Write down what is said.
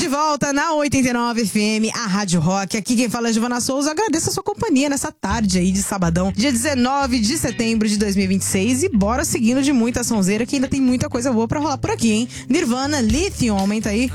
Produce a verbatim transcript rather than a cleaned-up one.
De volta na oitenta e nove F M, a Rádio Rock. Aqui quem fala é Giovana Souza. Agradeço a sua companhia nessa tarde aí de sabadão, dia dezenove de setembro de dois mil e vinte e seis. E bora seguindo de muita sonzeira, que ainda tem muita coisa boa pra rolar por aqui, hein? Nirvana, Lithium, aumenta aí.